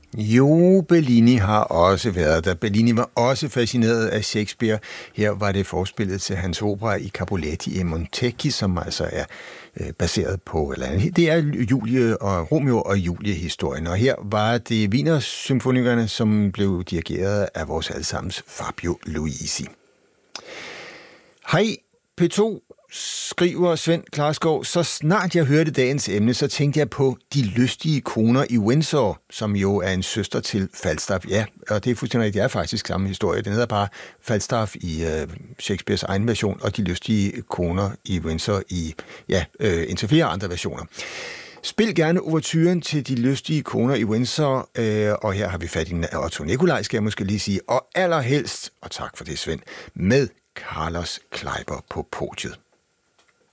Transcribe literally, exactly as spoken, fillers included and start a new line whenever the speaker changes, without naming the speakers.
Jo, Bellini har også været der. Bellini var også fascineret af Shakespeare. Her var det forspillet til hans opera I Capuletti e Montecchi, som altså er øh, baseret på, eller det er Julie og Romeo og Julie-historien. Og her var det Wiener-symfonikerne, som blev dirigeret af vores allesammens Fabio Luisi. Hej, P to, skriver Svend Klarskov. Så snart jeg hørte dagens emne, så tænkte jeg på De lystige koner i Windsor, som jo er en søster til Falstaff. Ja, og det er fuldstændig rigtigt. Det er faktisk samme historie. Den hedder bare Falstaff i uh, Shakespeares egen version, og De lystige koner i Windsor i, ja, uh, indtil flere andre versioner. Spil gerne ouverturen til De lystige koner i Windsor, øh, og her har vi fat i Otto Nikolaj, skal jeg måske lige sige, og allerhelst, og tak for det, Svend, med Carlos Kleiber på podiet.